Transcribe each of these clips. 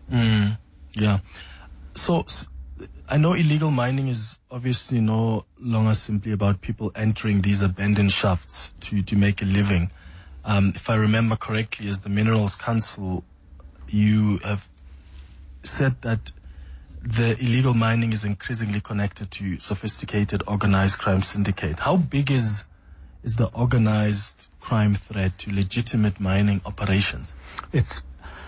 Yeah. So I know illegal mining is obviously no longer simply about people entering these abandoned shafts to make a living. If I remember correctly, as the Minerals Council, you have said that the illegal mining is increasingly connected to sophisticated organized crime syndicate. How big is the organized crime threat to legitimate mining operations? It's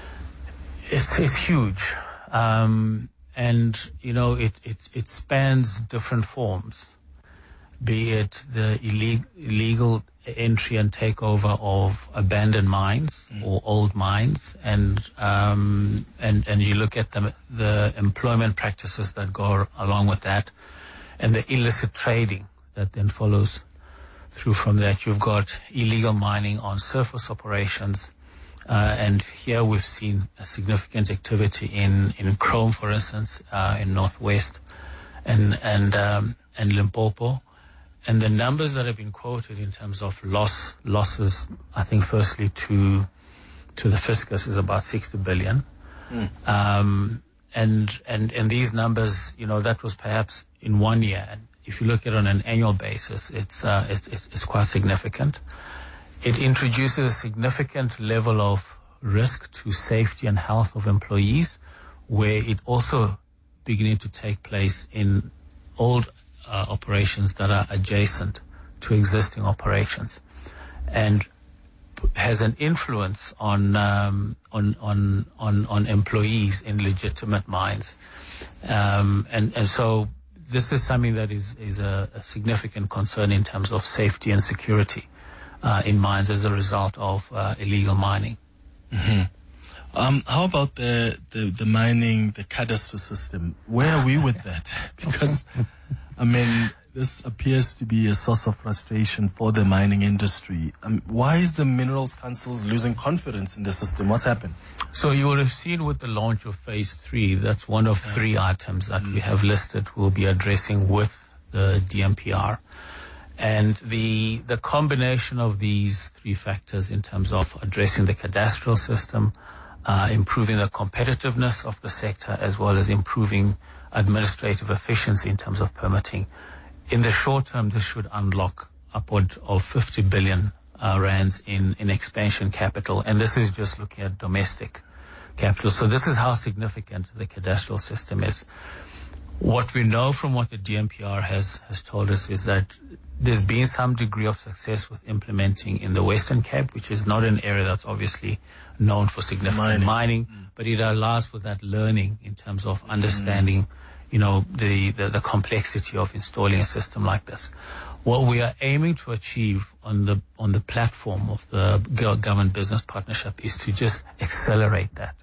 huge. And, you know, it spans different forms, be it the illegal entry and takeover of abandoned mines or old mines, and you look at the employment practices that go along with that, and the illicit trading that then follows through from that. You've got illegal mining on surface operations, and here we've seen a significant activity in Chrome, for instance, in Northwest and Limpopo. And the numbers that have been quoted in terms of losses, I think firstly to the fiscus is about 60 billion. And these numbers, you know, that was perhaps in 1 year. And if you look at it on an annual basis, it's quite significant. It introduces a significant level of risk to safety and health of employees, where it also beginning to take place in old operations that are adjacent to existing operations, and has an influence on employees in legitimate mines, and so this is something that is a significant concern in terms of safety and security in mines as a result of illegal mining. How about the mining, the cadastre system? Where are we with that? Because I mean, this appears to be a source of frustration for the mining industry. Why is the Minerals Council losing confidence in the system? What's happened? So you would have seen with the launch of Phase 3, that's one of 3 items that we have listed we'll be addressing with the DMPR. And the combination of these 3 factors in terms of addressing the cadastral system, improving the competitiveness of the sector, as well as improving administrative efficiency in terms of permitting. In the short term, this should unlock upward of 50 billion rands in expansion capital, and this is just looking at domestic capital. So this is how significant the cadastral system is. What we know from what the DMPR has told us is that there's been some degree of success with implementing in the Western Cape, which is not an area that's obviously known for significant mining, but it allows for that learning in terms of understanding, you know, the complexity of installing a system like this. What we are aiming to achieve on the platform of the government business partnership is to just accelerate that.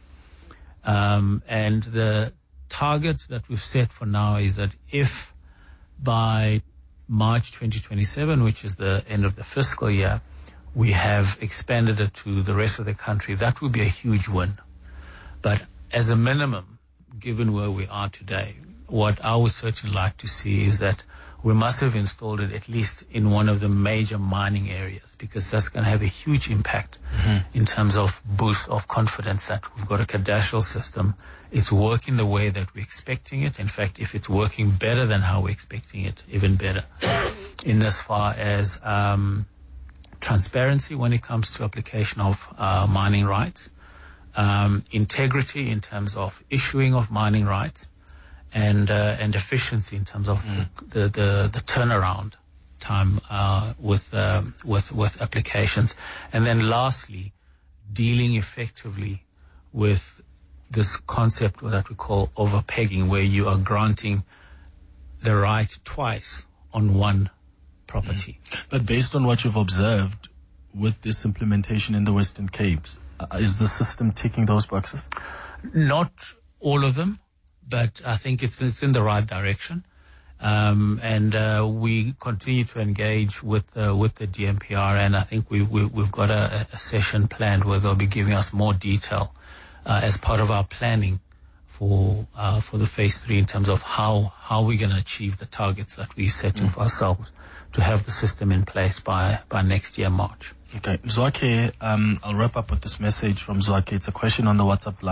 And the target that we've set for now is that if by March 2027, which is the end of the fiscal year, we have expanded it to the rest of the country, that would be a huge win. But as a minimum, given where we are today, what I would certainly like to see is that we must have installed it at least in one of the major mining areas, because that's going to have a huge impact in terms of boost of confidence that we've got a cadastral system. It's working the way that we're expecting it. In fact, if it's working better than how we're expecting it, even better. In as far as transparency when it comes to application of mining rights, integrity in terms of issuing of mining rights, and efficiency in terms of the turnaround time with applications, and then lastly, dealing effectively with this concept that we call overpegging, where you are granting the right twice on one property. But based on what you've observed with this implementation in the Western Cape, is the system ticking those boxes? Not all of them, but I think it's in the right direction. And we continue to engage with the DMPR, and I think we've got a session planned where they'll be giving us more detail as part of our planning for the Phase 3 in terms of how we're going to achieve the targets that we're setting for ourselves to have the system in place by next year, March. Okay. Zwakhe, I'll wrap up with this message from Zwakhe. It's a question on the WhatsApp line.